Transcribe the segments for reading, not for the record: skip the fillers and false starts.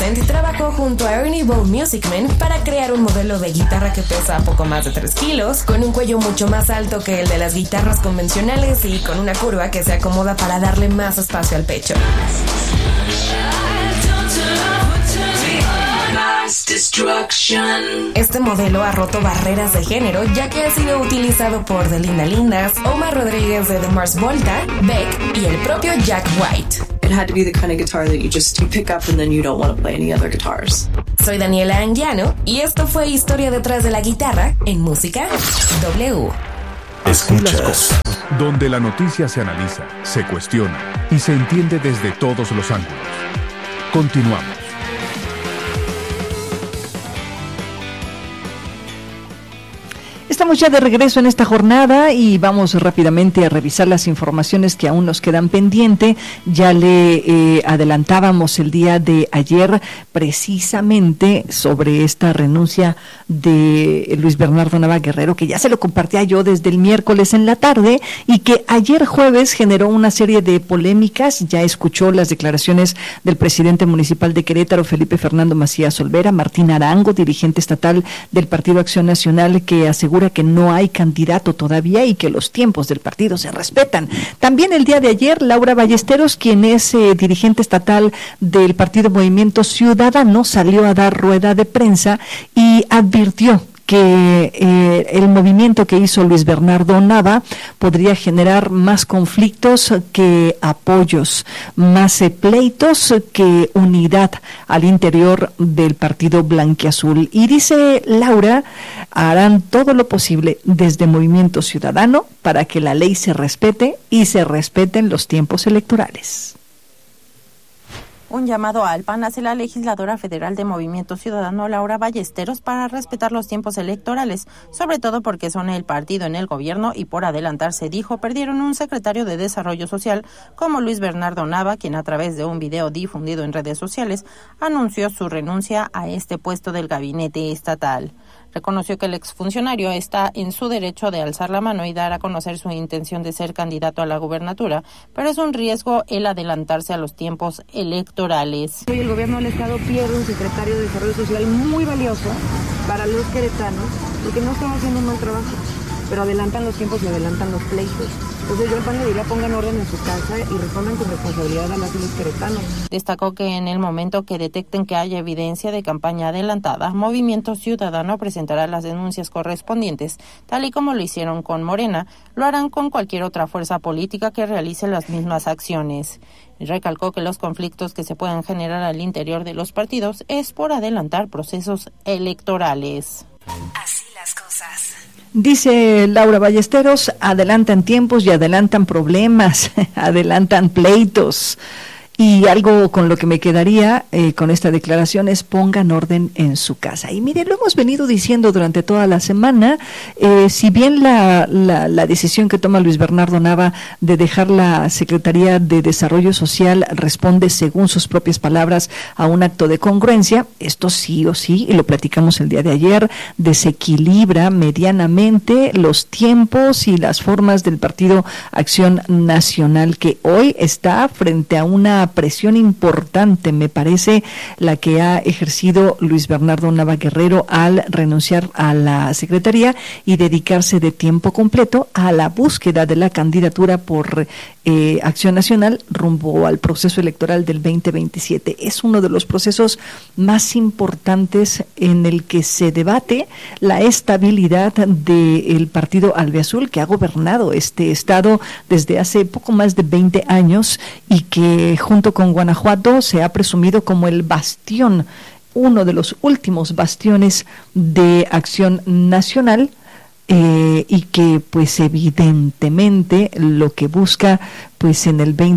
Vincent trabajó junto a Ernie Ball Musicman para crear un modelo de guitarra que pesa poco más de 3 kilos, con un cuello mucho más alto que el de las guitarras convencionales y con una curva que se acomoda para darle más espacio al pecho. Este modelo ha roto barreras de género, ya que ha sido utilizado por The Linda Lindas, Omar Rodríguez de The Mars Volta, Beck y el propio Jack White. It had to be the kind of guitar that you pick up and then you don't want to play any other guitars. Soy Daniela Anguiano y esto fue Historia detrás de la guitarra en Música W. Escuchas, donde la noticia se analiza, se cuestiona y se entiende desde todos los ángulos. Continuamos. Estamos ya de regreso en esta jornada y vamos rápidamente a revisar las informaciones que aún nos quedan pendiente. Ya le adelantábamos el día de ayer precisamente sobre esta renuncia de Luis Bernardo Nava Guerrero, que ya se lo compartía yo desde el miércoles en la tarde y que ayer jueves generó una serie de polémicas. Ya escuchó las declaraciones del presidente municipal de Querétaro, Felipe Fernando Macías Olvera, Martín Arango, dirigente estatal del Partido Acción Nacional, que asegura que no hay candidato todavía y que los tiempos del partido se respetan. También el día de ayer, Laura Ballesteros, quien es dirigente estatal del Partido Movimiento Ciudadano, salió a dar rueda de prensa y advirtió que el movimiento que hizo Luis Bernardo Nava podría generar más conflictos que apoyos, más pleitos que unidad al interior del partido blanquiazul. Y dice Laura, harán todo lo posible desde Movimiento Ciudadano para que la ley se respete y se respeten los tiempos electorales. Un llamado al PAN hace la legisladora federal de Movimiento Ciudadano, Laura Ballesteros, para respetar los tiempos electorales, sobre todo porque son el partido en el gobierno y por adelantarse, dijo, perdieron un secretario de Desarrollo Social como Luis Bernardo Nava, quien a través de un video difundido en redes sociales anunció su renuncia a este puesto del gabinete estatal. Reconoció que el exfuncionario está en su derecho de alzar la mano y dar a conocer su intención de ser candidato a la gubernatura, pero es un riesgo el adelantarse a los tiempos electorales. Hoy el gobierno del estado pierde un secretario de Desarrollo Social muy valioso para los queretanos, porque no están haciendo un mal trabajo, pero adelantan los tiempos y adelantan los pleitos. Entonces yo al PAN le diría, pongan orden en su casa y respondan con responsabilidad a los queretanos. Destacó que en el momento que detecten que haya evidencia de campaña adelantada, Movimiento Ciudadano presentará las denuncias correspondientes, tal y como lo hicieron con Morena, lo harán con cualquier otra fuerza política que realice las mismas acciones. Recalcó que los conflictos que se puedan generar al interior de los partidos es por adelantar procesos electorales. Así las cosas. Dice Laura Ballesteros, adelantan tiempos y adelantan problemas, adelantan pleitos. Y algo con lo que me quedaría con esta declaración es pongan orden en su casa. Y mire, lo hemos venido diciendo durante toda la semana, si bien la decisión que toma Luis Bernardo Nava de dejar la Secretaría de Desarrollo Social responde, según sus propias palabras, a un acto de congruencia, esto sí o sí, y lo platicamos el día de ayer, desequilibra medianamente los tiempos y las formas del Partido Acción Nacional, que hoy está frente a una presión importante, me parece, la que ha ejercido Luis Bernardo Nava Guerrero al renunciar a la secretaría y dedicarse de tiempo completo a la búsqueda de la candidatura por Acción Nacional rumbo al proceso electoral del 2027. Es uno de los procesos más importantes en el que se debate la estabilidad del partido albiazul, que ha gobernado este estado desde hace poco más de 20 años y que junto con Guanajuato se ha presumido como el bastión, uno de los últimos bastiones de Acción Nacional, y que pues evidentemente lo que busca pues en el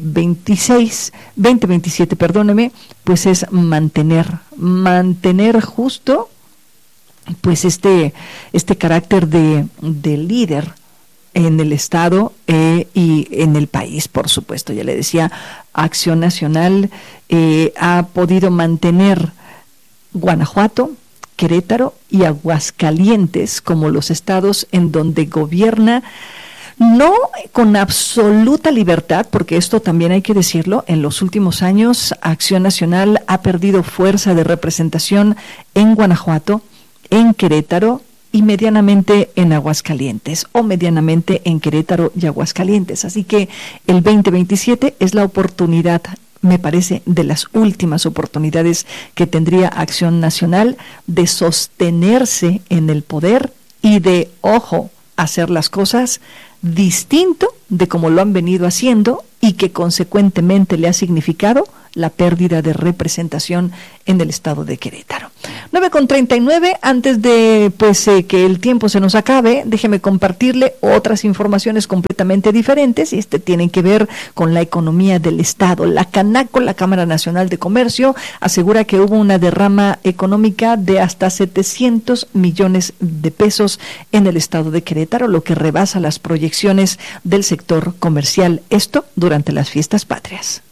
2027, pues es mantener justo pues este carácter de líder en el estado y en el país, por supuesto. Ya le decía, Acción Nacional ha podido mantener Guanajuato, Querétaro y Aguascalientes como los estados en donde gobierna No con absoluta libertad, porque esto también hay que decirlo, en los últimos años Acción Nacional ha perdido fuerza de representación en Guanajuato, en Querétaro y medianamente en Aguascalientes, o medianamente en Querétaro y Aguascalientes. Así que el 2027 es la oportunidad, me parece, de las últimas oportunidades que tendría Acción Nacional de sostenerse en el poder y de, ojo, hacer las cosas distinto de como lo han venido haciendo y que consecuentemente le ha significado la pérdida de representación en el estado de Querétaro. 9:39, antes de que el tiempo se nos acabe, déjeme compartirle otras informaciones completamente diferentes, y tienen que ver con la economía del estado. La Canaco, la Cámara Nacional de Comercio, asegura que hubo una derrama económica de hasta 700 millones de pesos en el estado de Querétaro, lo que rebasa las proyecciones del sector comercial, esto durante las fiestas patrias.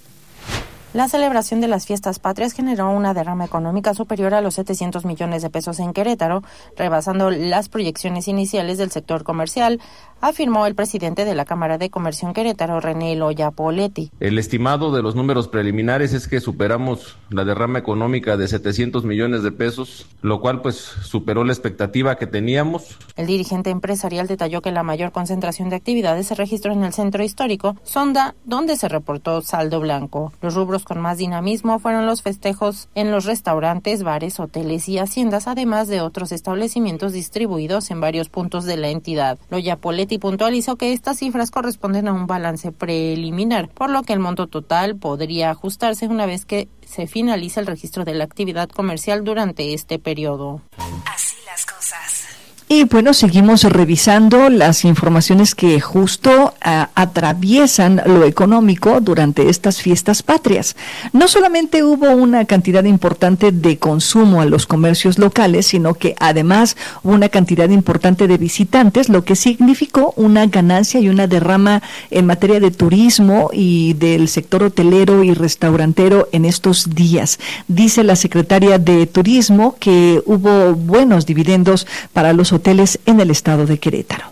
La celebración de las fiestas patrias generó una derrama económica superior a los 700 millones de pesos en Querétaro, rebasando las proyecciones iniciales del sector comercial, afirmó el presidente de la Cámara de Comercio en Querétaro, René Loya Poletti. El estimado de los números preliminares es que superamos la derrama económica de 700 millones de pesos, lo cual superó la expectativa que teníamos. El dirigente empresarial detalló que la mayor concentración de actividades se registró en el centro histórico, Sonda, donde se reportó saldo blanco. Los rubros con más dinamismo fueron los festejos en los restaurantes, bares, hoteles y haciendas, además de otros establecimientos distribuidos en varios puntos de la entidad. Loya Poletti puntualizó que estas cifras corresponden a un balance preliminar, por lo que el monto total podría ajustarse una vez que se finalice el registro de la actividad comercial durante este periodo. Así las cosas. Y bueno, seguimos revisando las informaciones que justo atraviesan lo económico durante estas fiestas patrias. No solamente hubo una cantidad importante de consumo a los comercios locales, sino que además hubo una cantidad importante de visitantes, lo que significó una ganancia y una derrama en materia de turismo y del sector hotelero y restaurantero en estos días. Dice la secretaria de Turismo que hubo buenos dividendos para los hoteles en el estado de Querétaro.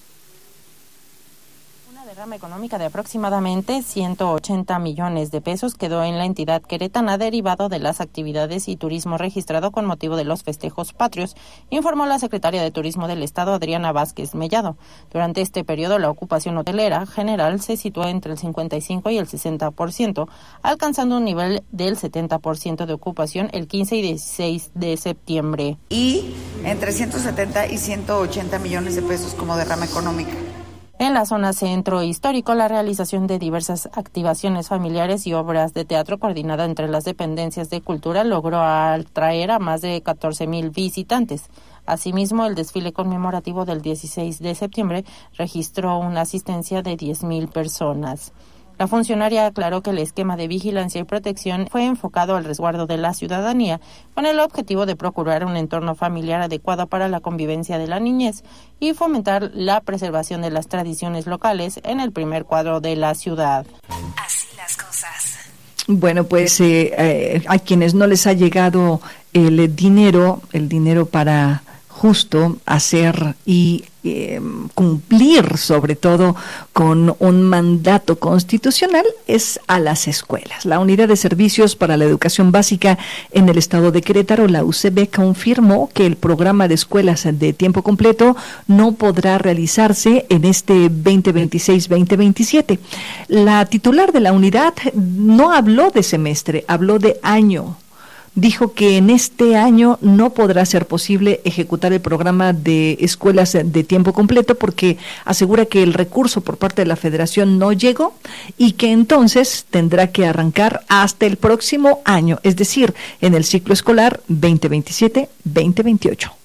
Una derrama económica de aproximadamente 180 millones de pesos quedó en la entidad queretana derivado de las actividades y turismo registrado con motivo de los festejos patrios, informó la secretaria de Turismo del estado, Adriana Vázquez Mellado. Durante este periodo, la ocupación hotelera general se situó entre el 55 y el 60%, alcanzando un nivel del 70% de ocupación el 15 y 16 de septiembre. Y entre 170 y 180 millones de pesos como derrama económica. En la zona centro histórico, la realización de diversas activaciones familiares y obras de teatro coordinada entre las dependencias de cultura logró atraer a más de 14,000 visitantes. Asimismo, el desfile conmemorativo del 16 de septiembre registró una asistencia de 10,000 personas. La funcionaria aclaró que el esquema de vigilancia y protección fue enfocado al resguardo de la ciudadanía, con el objetivo de procurar un entorno familiar adecuado para la convivencia de la niñez y fomentar la preservación de las tradiciones locales en el primer cuadro de la ciudad. Así las cosas. Bueno, a quienes no les ha llegado el dinero para justo hacer y cumplir sobre todo con un mandato constitucional es a las escuelas. La Unidad de Servicios para la Educación Básica en el estado de Querétaro, la UCB, confirmó que el programa de escuelas de tiempo completo no podrá realizarse en este 2026-2027. La titular de la unidad no habló de semestre, habló de año. Dijo que en este año no podrá ser posible ejecutar el programa de escuelas de tiempo completo porque asegura que el recurso por parte de la Federación no llegó y que entonces tendrá que arrancar hasta el próximo año, es decir, en el ciclo escolar 2027-2028.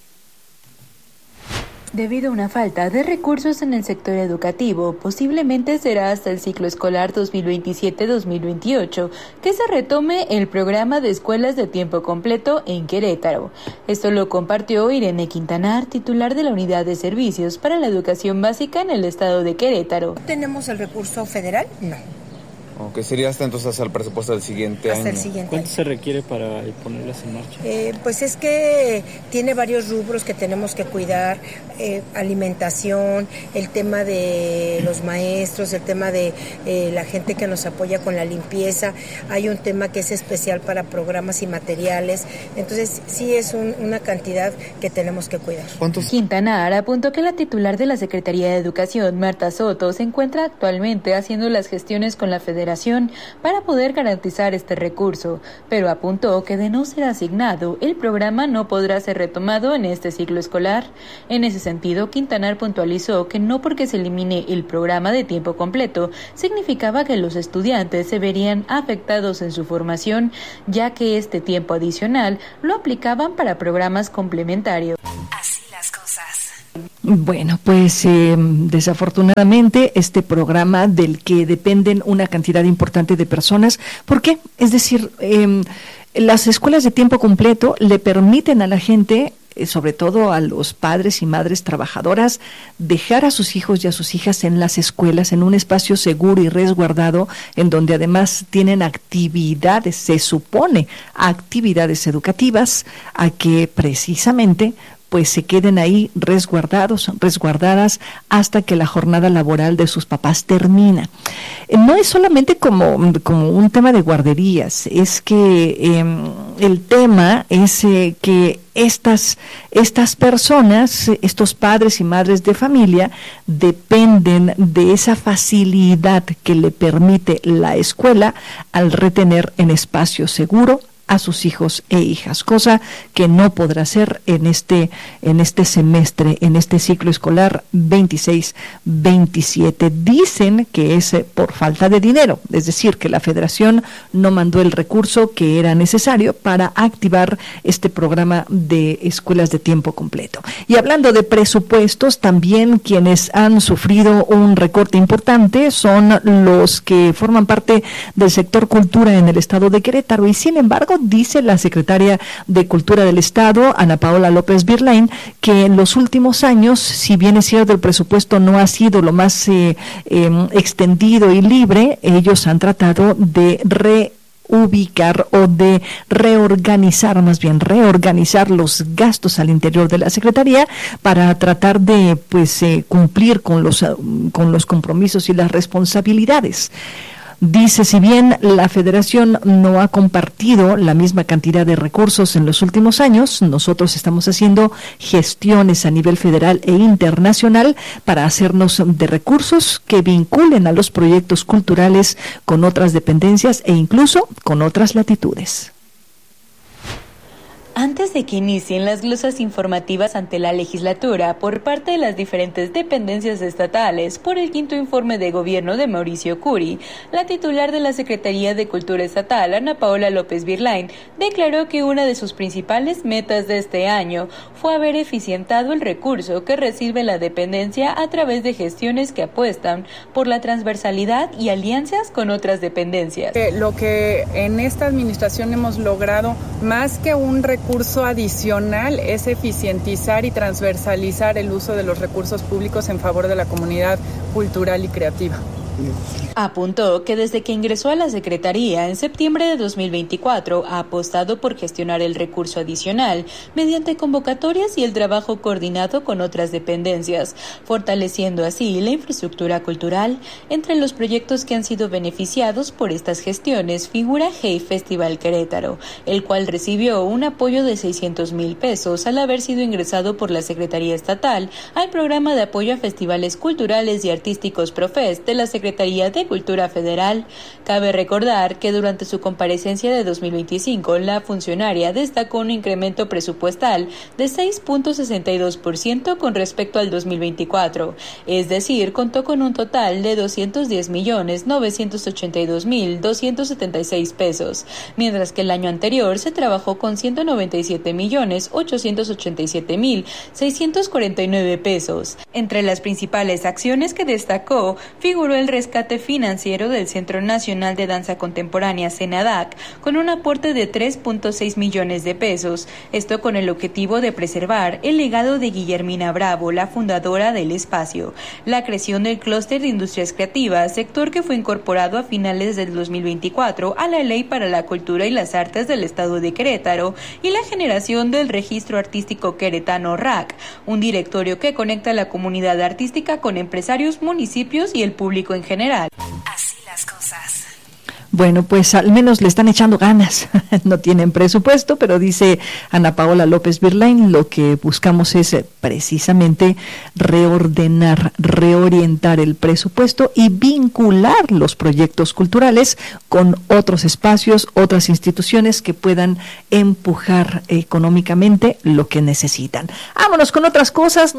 Debido a una falta de recursos en el sector educativo, posiblemente será hasta el ciclo escolar 2027-2028 que se retome el programa de escuelas de tiempo completo en Querétaro. Esto lo compartió Irene Quintanar, titular de la Unidad de Servicios para la Educación Básica en el estado de Querétaro. ¿Tenemos el recurso federal? No. Ok, sería hasta entonces el presupuesto del siguiente año. Hasta el siguiente ¿Cuánto año. se requiere para ponerlas en marcha? Pues es que tiene varios rubros que tenemos que cuidar, alimentación, el tema de los maestros, el tema de la gente que nos apoya con la limpieza, hay un tema que es especial para programas y materiales, entonces sí es una cantidad que tenemos que cuidar. Quintanar apuntó que la titular de la Secretaría de Educación, Marta Soto, se encuentra actualmente haciendo las gestiones con la Federación para poder garantizar este recurso, pero apuntó que de no ser asignado, el programa no podrá ser retomado en este ciclo escolar. En ese sentido, Quintanar puntualizó que no porque se elimine el programa de tiempo completo significaba que los estudiantes se verían afectados en su formación, ya que este tiempo adicional lo aplicaban para programas complementarios. Así las cosas. Bueno, pues desafortunadamente este programa del que dependen una cantidad importante de personas, ¿por qué? Es decir, las escuelas de tiempo completo le permiten a la gente, sobre todo a los padres y madres trabajadoras, dejar a sus hijos y a sus hijas en las escuelas, en un espacio seguro y resguardado, en donde además tienen actividades, se supone, actividades educativas, a que precisamente pues se queden ahí resguardadas hasta que la jornada laboral de sus papás termina. No es solamente como un tema de guarderías, es que el tema es que estas personas, estos padres y madres de familia, dependen de esa facilidad que le permite la escuela al retener en espacio seguro a sus hijos e hijas, cosa que no podrá ser en este semestre, en este ciclo escolar 26-27. Dicen que es por falta de dinero, es decir, que la Federación no mandó el recurso que era necesario para activar este programa de escuelas de tiempo completo. Y hablando de presupuestos, también quienes han sufrido un recorte importante son los que forman parte del sector cultura en el estado de Querétaro, y sin embargo dice la secretaria de Cultura del Estado, Ana Paola López Birlain, que en los últimos años, si bien es cierto el presupuesto no ha sido lo más extendido y libre, ellos han tratado de ubicar o de reorganizar los gastos al interior de la Secretaría para tratar de cumplir con los compromisos y las responsabilidades. Dice, si bien la Federación no ha compartido la misma cantidad de recursos en los últimos años, nosotros estamos haciendo gestiones a nivel federal e internacional para hacernos de recursos que vinculen a los proyectos culturales con otras dependencias e incluso con otras latitudes. Antes de que inicien las glosas informativas ante la legislatura por parte de las diferentes dependencias estatales por el quinto informe de gobierno de Mauricio Curi, la titular de la Secretaría de Cultura Estatal, Ana Paola López Birlain, declaró que una de sus principales metas de este año fue haber eficientado el recurso que recibe la dependencia a través de gestiones que apuestan por la transversalidad y alianzas con otras dependencias. Lo que en esta administración hemos logrado, más que un recurso adicional, es eficientizar y transversalizar el uso de los recursos públicos en favor de la comunidad cultural y creativa. Apuntó que desde que ingresó a la Secretaría en septiembre de 2024 ha apostado por gestionar el recurso adicional mediante convocatorias y el trabajo coordinado con otras dependencias, fortaleciendo así la infraestructura cultural. Entre los proyectos que han sido beneficiados por estas gestiones figura Hey Festival Querétaro, el cual recibió un apoyo de 600,000 pesos al haber sido ingresado por la Secretaría Estatal al programa de apoyo a festivales culturales y artísticos Profest de la Secretaría de Cultura Federal. Cabe recordar que durante su comparecencia de 2025, la funcionaria destacó un incremento presupuestal de 6.62% con respecto al 2024, es decir, contó con un total de 210,982,276 pesos, mientras que el año anterior se trabajó con 197,887,649 pesos. Entre las principales acciones que destacó, figuró el rescate financiero del Centro Nacional de Danza Contemporánea, CENADAC, con un aporte de 3.6 millones de pesos, esto con el objetivo de preservar el legado de Guillermina Bravo, la fundadora del espacio, la creación del clúster de industrias creativas, sector que fue incorporado a finales del 2024 a la Ley para la Cultura y las Artes del Estado de Querétaro, y la generación del Registro Artístico Queretano RAC, un directorio que conecta a la comunidad artística con empresarios, municipios y el público en general. Así las cosas. Bueno, pues al menos le están echando ganas. No tienen presupuesto, pero dice Ana Paola López Birlain, lo que buscamos es precisamente reordenar, reorientar el presupuesto y vincular los proyectos culturales con otros espacios, otras instituciones que puedan empujar económicamente lo que necesitan. Vámonos con otras cosas,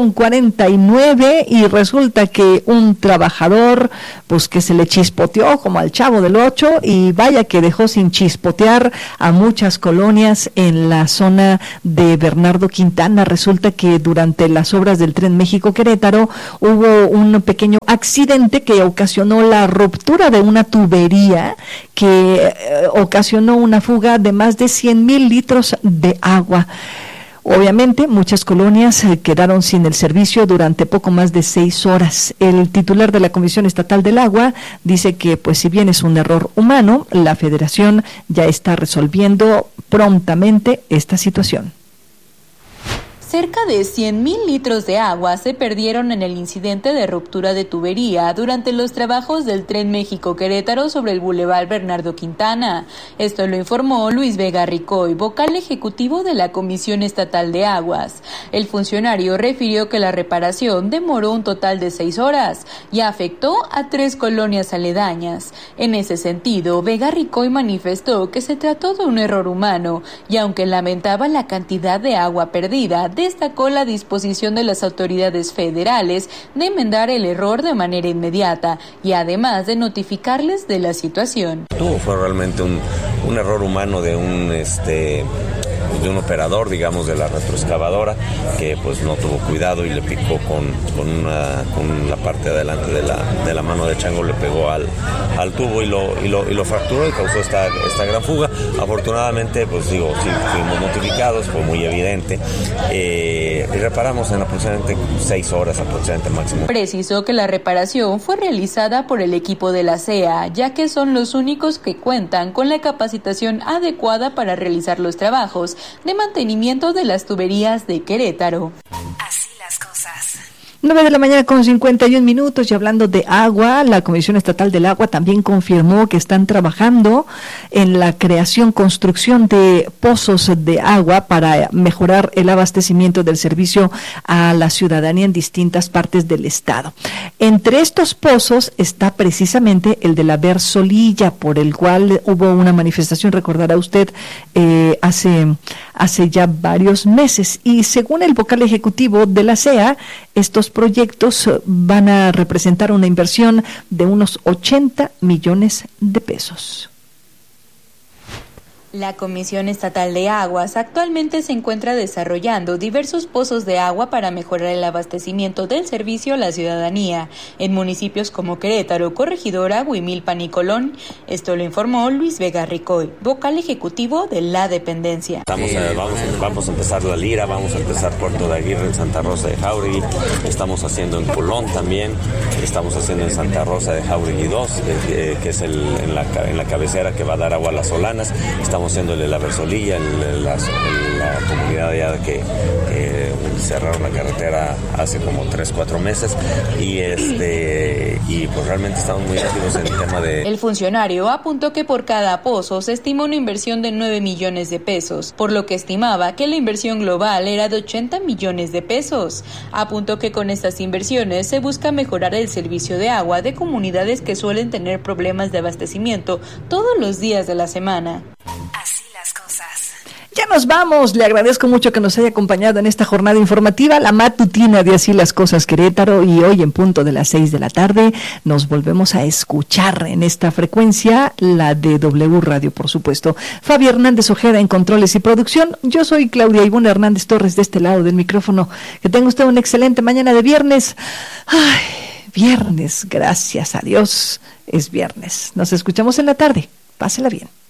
9:49, y resulta que un trabajador, pues que se le chispoteó como al Chavo del 8, y vaya que dejó sin chispotear a muchas colonias en la zona de Bernardo Quintana. Resulta que durante las obras del Tren México-Querétaro hubo un pequeño accidente que ocasionó la ruptura de una tubería que ocasionó una fuga de más de 100,000 litros de agua. Obviamente, muchas colonias quedaron sin el servicio durante poco más de 6 horas. El titular de la Comisión Estatal del Agua dice que, pues, si bien es un error humano, la Federación ya está resolviendo prontamente esta situación. Cerca de 100,000 litros de agua se perdieron en el incidente de ruptura de tubería durante los trabajos del Tren México-Querétaro sobre el Boulevard Bernardo Quintana. Esto lo informó Luis Vega Ricoy, vocal ejecutivo de la Comisión Estatal de Aguas. El funcionario refirió que la reparación demoró un total de 6 horas y afectó a 3 colonias aledañas. En ese sentido, Vega Ricoy manifestó que se trató de un error humano y, aunque lamentaba la cantidad de agua perdida, destacó la disposición de las autoridades federales de enmendar el error de manera inmediata y además de notificarles de la situación. Fue realmente un error humano de un operador, digamos, de la retroexcavadora, que pues no tuvo cuidado y le picó con la parte de adelante de la mano de chango, le pegó al tubo y lo fracturó y causó esta gran fuga. Afortunadamente, pues sí fuimos notificados, fue muy evidente, y reparamos en aproximadamente 6 horas aproximadamente máximo. Precisó que la reparación fue realizada por el equipo de la CEA, ya que son los únicos que cuentan con la capacitación adecuada para realizar los trabajos de mantenimiento de las tuberías de Querétaro. Así las cosas. 9:51 y hablando de agua, la Comisión Estatal del Agua también confirmó que están trabajando en la construcción de pozos de agua para mejorar el abastecimiento del servicio a la ciudadanía en distintas partes del estado. Entre estos pozos está precisamente el de la Versolilla, por el cual hubo una manifestación, recordará usted, hace ya varios meses, y según el vocal ejecutivo de la CEA, estos proyectos van a representar una inversión de unos 80 millones de pesos. La Comisión Estatal de Aguas actualmente se encuentra desarrollando diversos pozos de agua para mejorar el abastecimiento del servicio a la ciudadanía en municipios como Querétaro, Corregidora, Huimilpan y Colón. Esto lo informó Luis Vega Ricoy, vocal ejecutivo de la dependencia. Vamos a empezar La Lira, vamos a empezar Puerto de Aguirre, en Santa Rosa de Jauregui, estamos haciendo en Colón también, estamos haciendo en Santa Rosa de Jauregui 2, que es en la cabecera que va a dar agua a las Solanas, estamos haciéndole la Versolilla, la comunidad ya que cerraron la carretera hace como 3-4 meses y pues realmente estamos muy activos en el tema de... El funcionario apuntó que por cada pozo se estima una inversión de 9 millones de pesos, por lo que estimaba que la inversión global era de 80 millones de pesos. Apuntó que con estas inversiones se busca mejorar el servicio de agua de comunidades que suelen tener problemas de abastecimiento todos los días de la semana. Así las cosas. Ya nos vamos, le agradezco mucho que nos haya acompañado en esta jornada informativa, la matutina de Así las Cosas Querétaro, y hoy en punto de las 6 de la tarde nos volvemos a escuchar en esta frecuencia, la de W Radio, por supuesto. Fabi Hernández Ojeda en controles y producción, yo soy Claudia Ivonne Hernández Torres de este lado del micrófono. Que tenga usted una excelente mañana de viernes. viernes, gracias a Dios, es viernes. Nos escuchamos en la tarde. Pásela bien.